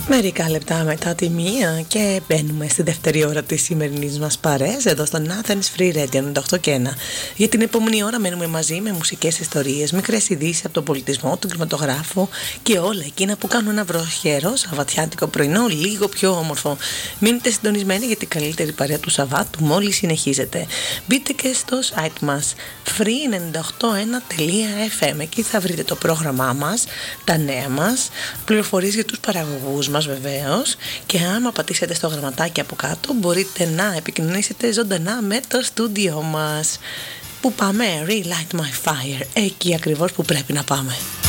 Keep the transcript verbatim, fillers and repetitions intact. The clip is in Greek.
Μερικά λεπτά μετά τη μία και μπαίνουμε στη δεύτερη ώρα της σημερινής μας παρέας εδώ στο Athens Free Radio ενενήντα οκτώ και ένα. Για την επόμενη ώρα μένουμε μαζί με μουσικές ιστορίες, μικρές ειδήσεις από τον πολιτισμό, τον κινηματογράφο και όλα εκείνα που κάνουν ένα βροχερό σαββατιάτικο πρωινό λίγο πιο όμορφο. Μείνετε συντονισμένοι για την καλύτερη παρέα του Σαββάτου μόλις συνεχίζετε. Μπείτε και στο site μας free ενενήντα οκτώ ένα τελεία εφ εμ. Εκεί θα βρείτε το πρόγραμμά μας, τα νέα μας, πληροφορίες για τους παραγωγούς μας βεβαίως, και άμα πατήσετε στο γραμματάκι από κάτω μπορείτε να επικοινωνήσετε ζωντανά με το στούντιό μας. Που πάμε, Relight My Fire, εκεί ακριβώς που πρέπει να πάμε.